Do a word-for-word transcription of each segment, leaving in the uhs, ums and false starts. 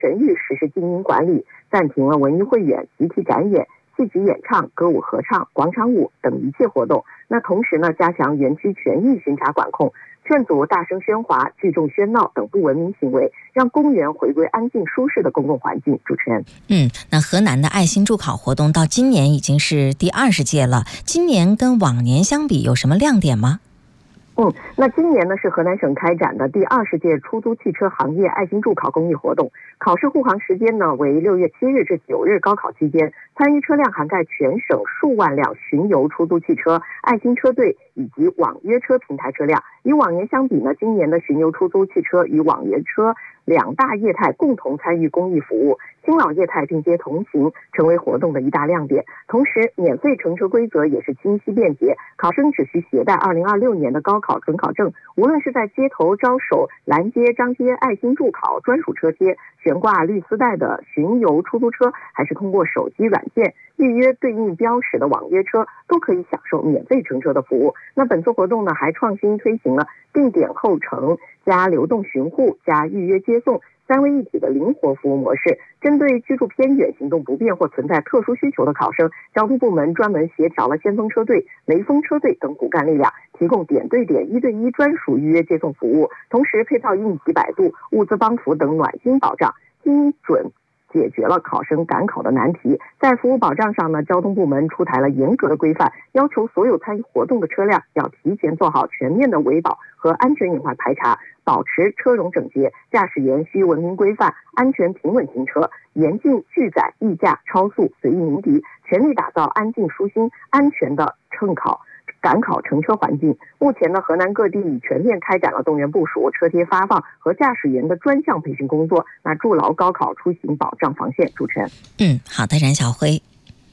神谕实施静音管理，暂停了文艺汇演、集体展演、戏曲演唱、歌舞合唱、广场舞等一切活动。那同时呢，加强园区全域巡查管控，劝阻大声喧哗、聚众喧闹等不文明行为，让公园回归安静舒适的公共环境。主持人， 嗯，那河南的爱心助考活动到今年已经是第二十届了，今年跟往年相比有什么亮点吗？ 嗯，那今年呢是河南省开展的第二十届出租汽车行业爱心助考公益活动，考试护航时间呢为六月七日至九日高考期间，参与车辆涵盖全省数万辆巡游出租汽车、爱心车队以及网约车平台车辆。与往年相比呢，今年的巡游出租汽车与网约车两大业态共同参与公益服务，新老业态并肩同行，成为活动的一大亮点。同时，免费乘车规则也是清晰便捷，考生只需携带二零二六年的高考准考证，无论是在街头招手拦截张贴爱心助考专属车贴、悬挂绿丝带的巡游出租车，还是通过手机软件预约对应标识的网约车，都可以享受免费乘车的服务。那本次活动呢，还创新推行了定点候乘加流动巡护加预约接送三位一体的灵活服务模式。针对居住偏远、行动不便或存在特殊需求的考生，交通部门专门协调了先锋车队、雷锋车队等骨干力量，提供点对点、一对一专属预约接送服务，同时配套应急摆渡、物资帮扶等暖心保障，精准解决了考生赶考的难题。在服务保障上呢，交通部门出台了严格的规范，要求所有参与活动的车辆要提前做好全面的维保和安全隐患排查，保持车容整洁，驾驶员需文明规范、安全平稳行车，严禁拒载、溢驾、超速、随意鸣笛，全力打造安静舒心、安全的乘考赶考乘车环境。目前呢，河南各地已全面开展了动员部署、车贴发放和驾驶员的专项培训工作，那筑牢高考出行保障防线。主持人， 嗯，好的，冉晓辉。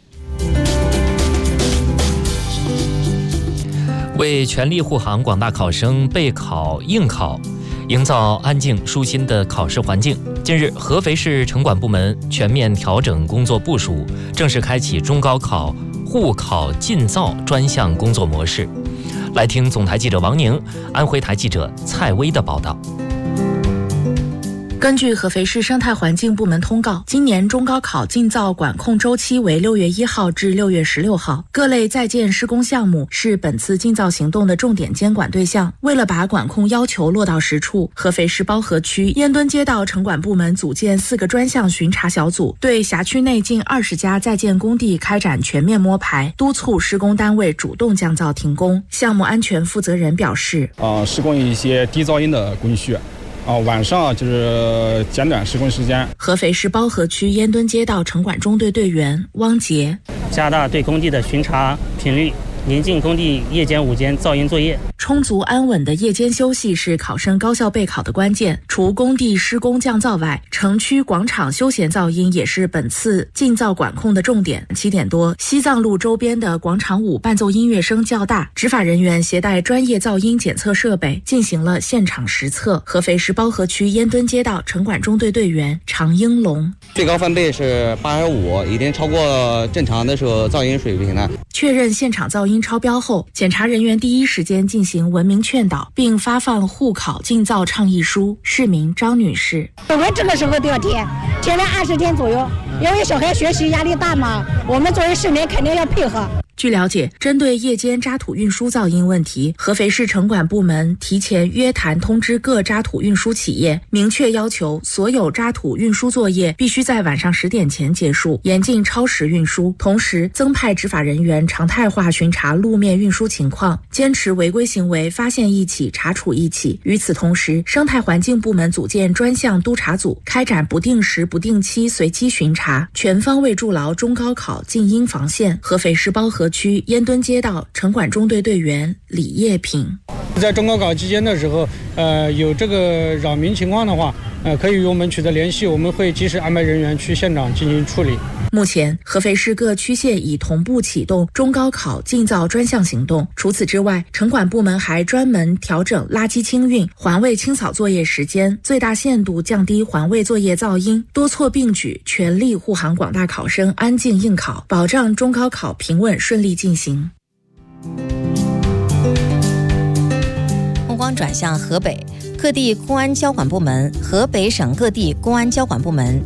为全力护航广大考生备考应考，营造安静舒心的考试环境，近日，合肥市城管部门全面调整工作部署，正式开启中高考护考进造专项工作模式。来听总台记者王宁、安徽台记者蔡薇的报道。 根据合肥市生态环境部门通告，今年中高考进造管控周期为六月一号至六月十六号，各类在建施工项目是本次进造行动的重点监管对象。为了把管控要求落到实处，合肥市包河区烟墩街道城管部门组建四个专项巡查小组，对辖区内近二十家在建工地开展全面摸排，督促施工单位主动降噪停工。项目安全负责人表示， 呃，施工一些低噪音的工序。啊，晚上就是简短施工时间。 合肥市包河区烟墩街道城管中队队员汪杰， 加大对工地的巡查频率，临近工地夜间午间噪音作业。 充足安稳的夜间休息是考生高效备考的关键。除工地施工降噪外，城区广场休闲噪音也是本次进造管控的重点。七点多，西藏路周边的广场舞伴奏音乐声较大，执法人员携带专业噪音检测设备进行了现场实测。合肥市包河区烟墩街道城管中队队员常英龙， 最高分贝是八十五，已经超过正常的时候噪音水平了。 确认现场噪音超标后，检查人员第一时间进行文明劝导，并发放护考进造倡议书。市民张女士， 我们这个时候都要贴，贴了二十天左右，因为小孩学习压力大嘛，我们作为市民肯定要配合。 据了解，针对夜间渣土运输噪音问题，合肥市城管部门提前约谈通知各渣土运输企业，明确要求所有渣土运输作业必须在晚上十点前结束，严禁超时运输。同时，增派执法人员常态化巡查路面运输情况，坚持违规行为发现一起查处一起。与此同时，生态环境部门组建专项督查组，开展不定时、不定期随机巡查，全方位筑牢中高考静音防线。合肥市包河区烟墩街道城管中队队员李业平， 在中高考期间的时候，呃，有这个扰民情况的话，呃，可以与我们取得联系，我们会及时安排人员去现场进行处理。 目前，合肥市各区县已同步启动中高考进造专项行动。除此之外，城管部门还专门调整垃圾清运、环卫清扫作业时间，最大限度降低环卫作业噪音，多措并举，全力护航广大考生安静应考，保障中高考平稳顺利进行。 目光转向河北，各地公安交管部门，河北省各地公安交管部门